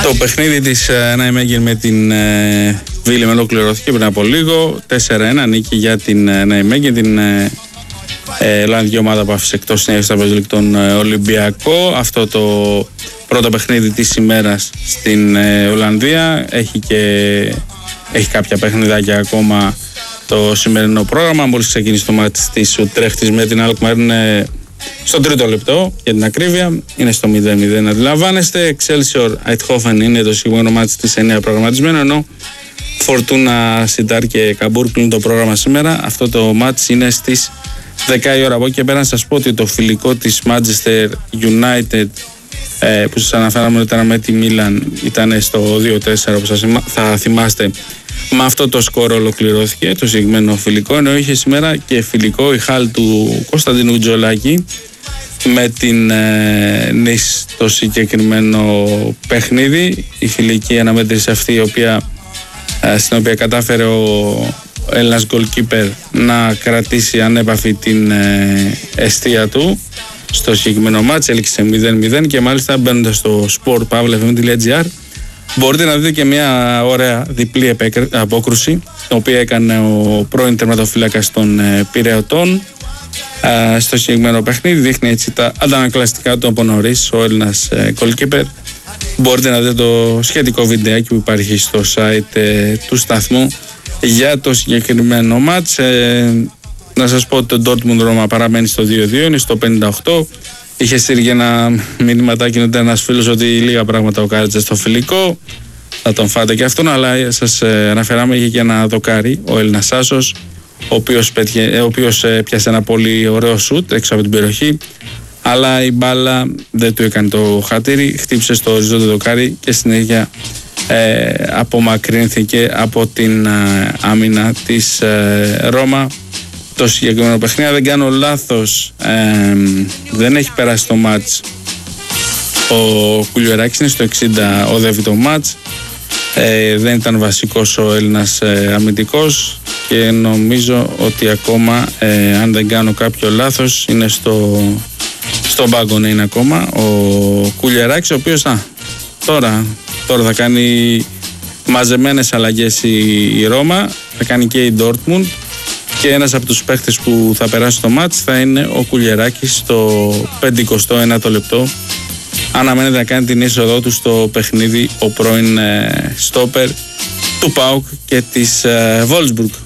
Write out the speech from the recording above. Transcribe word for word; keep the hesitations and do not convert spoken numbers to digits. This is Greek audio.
Το παιχνίδι της Νάιμεγεν με την ε, Βίλεμ ολοκληρώθηκε πριν από λίγο. τέσσερα ένα νίκη για την ε, Νάιμεγεν, την ε, ε, Ολλανδική ομάδα που άφησε εκτός συνέχεια στα Champions League τον ε, Ολυμπιακό. Αυτό το πρώτο παιχνίδι της ημέρας στην ε, Ολλανδία. Έχει και έχει κάποια παιχνιδάκια ακόμα το σημερινό πρόγραμμα. Μόλις ξεκίνησε το μάτι της Ουτρέχτης με την Αλκμαρ, είναι στο τρίτο λεπτό για την ακρίβεια, είναι στο μηδέν μηδέν, αντιλαμβάνεστε. Excelsior Eindhoven είναι το συγκεκριμένο μάτι της εννιά προγραμματισμένο, ενώ Φορτούνα Σιντάρ και Καμπούρ κλείνουν το πρόγραμμα σήμερα. Αυτό το μάτι είναι στις δέκα η ώρα. Από εκεί και πέρα να σας πω ότι το φιλικό της Manchester United ε, που σας αναφέραμε ήταν με τη Μίλαν, ήταν στο δύο τέσσερα, όπως θα θυμάστε. Με αυτό το σκορ ολοκληρώθηκε το συγκεκριμένο φιλικό, ενώ είχε σήμερα και φιλικό η Χάλ του Κωνσταντίνου Τζολάκη με την ε, Νις το συγκεκριμένο παιχνίδι. Η φιλική αναμέτρηση αυτή, η οποία, ε, στην οποία κατάφερε ο Έλληνας goalkeeper να κρατήσει ανέπαφη την ε, εστία του στο συγκεκριμένο μάτς, έληξε μηδέν μηδέν. Και μάλιστα μπαίνοντας στο sport pavla f m dot g r μπορείτε να δείτε και μια ωραία διπλή απόκρουση, την οποία έκανε ο πρώην τερματοφύλακας των ε, Πειραιωτών ε, στο συγκεκριμένο παιχνίδι. Δείχνει έτσι τα αντανακλαστικά του από νωρίς ο Έλληνας ε, goalkeeper. Μπορείτε να δείτε το σχετικό βιντεάκι που υπάρχει στο site ε, του σταθμού για το συγκεκριμένο μάτς. Ε, να σας πω ότι το Dortmund Roma παραμένει στο δύο δύο, είναι στο πενήντα οκτώ. Είχε στείλει ένα μηνυματάκι ένας φίλος ότι λίγα πράγματα ο Κάριτσα στο φιλικό. Θα τον φάτε και αυτόν, αλλά σας αναφέραμε, είχε και ένα δοκάρι ο Έλληνας άσος, ο οποίος, πέτυχε, ο οποίος πιάσε ένα πολύ ωραίο σουτ έξω από την περιοχή, αλλά η μπάλα δεν του έκανε το χατήρι, χτύπησε στο οριζόντιο δοκάρι και συνέχεια ε, απομακρύνθηκε από την ε, άμυνα της ε, Ρώμα. Το συγκεκριμένο παιχνίδι, δεν κάνω λάθος, ε, δεν έχει περάσει το μάτς. Ο Κουλιεράκης είναι στο εξήντα, οδεύει το μάτς. Ε, δεν ήταν βασικός ο Έλληνας ε, αμυντικός και νομίζω ότι ακόμα, ε, αν δεν κάνω κάποιο λάθος, είναι στο, στον πάγκο να είναι ακόμα ο Κουλιεράκης, ο οποίος α, τώρα, τώρα θα κάνει μαζεμένες αλλαγές η, η Ρώμα, θα κάνει και η Dortmund. Και ένας από τους παίχτες που θα περάσει στο μάτς θα είναι ο Κουλιεράκης στο πενηκοστό ένατο λεπτό. Αναμένεται να κάνει την είσοδό του στο παιχνίδι ο πρώην ε, στόπερ του ΠΑΟΚ και της ε, Wolfsburg.